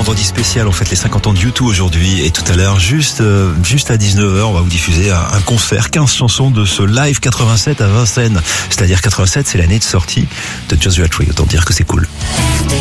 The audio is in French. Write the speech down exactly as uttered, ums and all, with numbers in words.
vendredi spécial, on fête les cinquante ans de U deux aujourd'hui. Et tout à l'heure, juste euh, juste à dix-neuf heures, on va vous diffuser un, un concert, quinze chansons de ce live quatre-vingt-sept à Vincennes. C'est-à-dire quatre-vingt-sept, c'est l'année de sortie de Joshua Tree. Autant dire que c'est cool.